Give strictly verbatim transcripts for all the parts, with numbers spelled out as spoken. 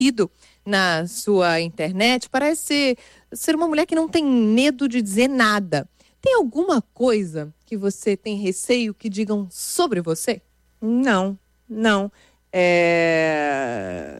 ido na sua internet, parece ser, ser uma mulher que não tem medo de dizer nada. Tem alguma coisa que você tem receio que digam sobre você? Não, não. É...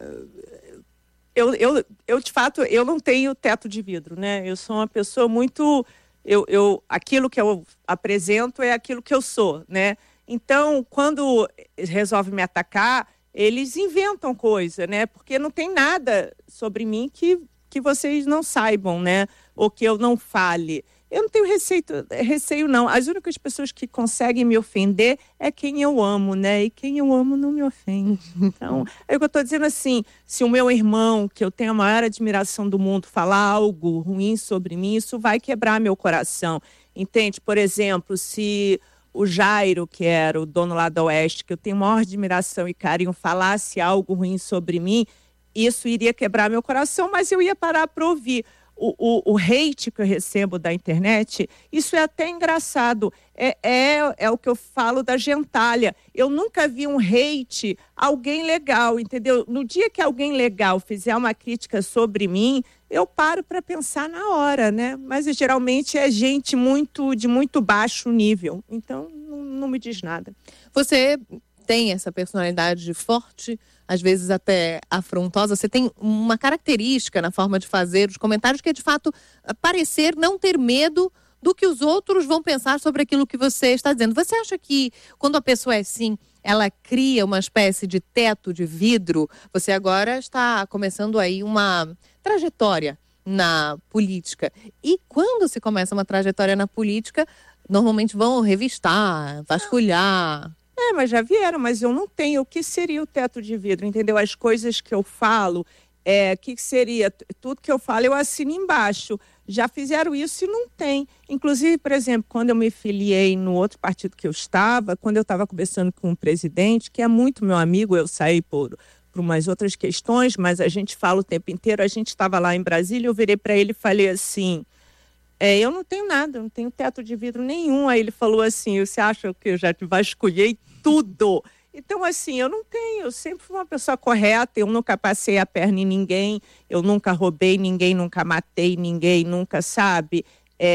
Eu, eu, eu, de fato, eu não tenho teto de vidro, né? Eu sou uma pessoa muito... Eu, eu, aquilo que eu apresento é aquilo que eu sou, né? Então, quando resolve me atacar, eles inventam coisa, né? Porque não tem nada sobre mim que, que vocês não saibam, né? Ou que eu não fale. Eu não tenho receio, receio, não. As únicas pessoas que conseguem me ofender é quem eu amo, né? E quem eu amo não me ofende. Então, é o que eu estou dizendo assim, se o meu irmão, que eu tenho a maior admiração do mundo, falar algo ruim sobre mim, isso vai quebrar meu coração. Entende? Por exemplo, se o Jairo, que era o dono lá da Oeste, que eu tenho a maior admiração e carinho, falasse algo ruim sobre mim, isso iria quebrar meu coração, mas eu ia parar para ouvir. O, o, o hate que eu recebo da internet, isso é até engraçado. É, é, é o que eu falo da gentalha. Eu nunca vi um hate, alguém legal, entendeu? No dia que alguém legal fizer uma crítica sobre mim, eu paro para pensar na hora, né? Mas geralmente é gente muito, de muito baixo nível. Então, não, não me diz nada. Você tem essa personalidade forte, às vezes até afrontosa. Você tem uma característica na forma de fazer os comentários que é, de fato, parecer não ter medo do que os outros vão pensar sobre aquilo que você está dizendo. Você acha que, quando a pessoa é assim, ela cria uma espécie de teto de vidro? Você agora está começando aí uma trajetória na política. E quando se começa uma trajetória na política, normalmente vão revistar, vasculhar... É, mas já vieram, mas eu não tenho. O que seria o teto de vidro, entendeu? As coisas que eu falo, é, que seria, tudo que eu falo eu assino embaixo. Já fizeram isso e não tem. Inclusive, por exemplo, quando eu me filiei no outro partido que eu estava, quando eu estava conversando com o presidente, que é muito meu amigo, eu saí por, por umas outras questões, mas a gente fala o tempo inteiro, a gente estava lá em Brasília, eu virei para ele e falei assim... É, eu não tenho nada, eu não tenho teto de vidro nenhum. Aí ele falou assim, você acha que eu já te vasculhei tudo? Então, assim, eu não tenho, eu sempre fui uma pessoa correta, eu nunca passei a perna em ninguém, eu nunca roubei ninguém, nunca matei ninguém, nunca, sabe?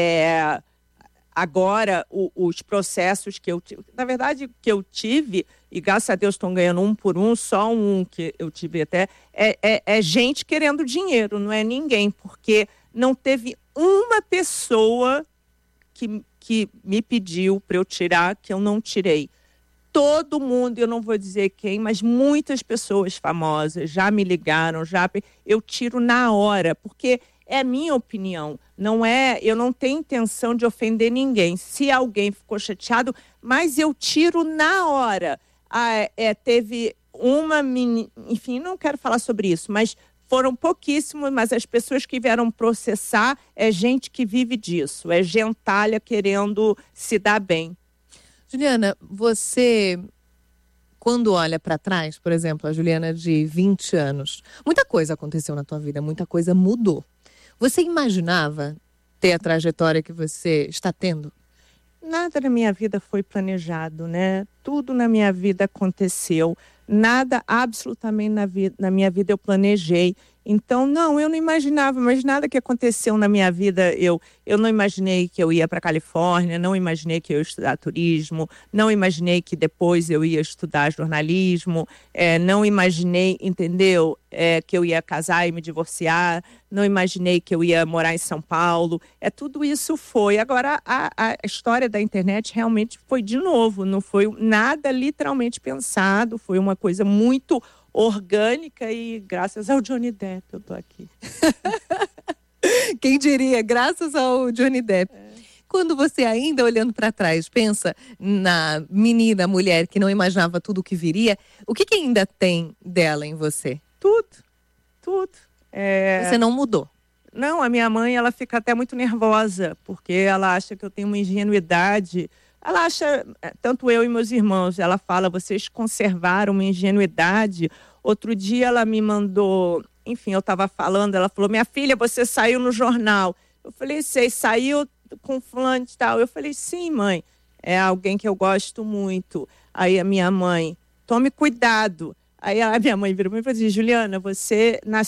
É, agora, o, os processos que eu tive, na verdade, que eu tive, e graças a Deus estão ganhando um por um, só um que eu tive até, é, é, é gente querendo dinheiro, não é ninguém, porque não teve uma pessoa que, que me pediu para eu tirar, que eu não tirei. Todo mundo, eu não vou dizer quem, mas muitas pessoas famosas já me ligaram, já eu tiro na hora, porque é a minha opinião, não é, eu não tenho intenção de ofender ninguém. Se alguém ficou chateado, mas eu tiro na hora. Ah, é, teve uma, mini, enfim, não quero falar sobre isso, mas foram pouquíssimos, mas as pessoas que vieram processar é gente que vive disso, é gentalha querendo se dar bem. Juliana, você, quando olha para trás, por exemplo, a Juliana de vinte anos, muita coisa aconteceu na tua vida, muita coisa mudou. Você imaginava ter a trajetória que você está tendo? Nada na minha vida foi planejado, né? Tudo na minha vida aconteceu. Nada, absolutamente na, vida, na minha vida eu planejei. Então, não, eu não imaginava, mas nada que aconteceu na minha vida, eu, eu não imaginei que eu ia para a Califórnia, não imaginei que eu ia estudar turismo, não imaginei que depois eu ia estudar jornalismo, é, não imaginei, entendeu, é, que eu ia casar e me divorciar, não imaginei que eu ia morar em São Paulo, é, tudo isso foi. Agora, a, a história da internet realmente foi de novo, não foi nada literalmente pensado, foi uma coisa muito orgânica e graças ao Johnny Depp eu tô aqui. Quem diria, graças ao Johnny Depp. É. Quando você ainda olhando para trás pensa na menina, mulher que não imaginava tudo o que viria, o que, que ainda tem dela em você? Tudo, tudo. É... Você não mudou? Não, a minha mãe ela fica até muito nervosa, porque ela acha que eu tenho uma ingenuidade. Ela acha, tanto eu e meus irmãos, ela fala, vocês conservaram uma ingenuidade. Outro dia ela me mandou, enfim, eu estava falando, ela falou, minha filha, você saiu no jornal. Eu falei, sei, saiu com fulano e tal. Eu falei, sim, mãe, é alguém que eu gosto muito. Aí a minha mãe, tome cuidado. Aí a minha mãe virou e falou assim, Juliana, você nasceu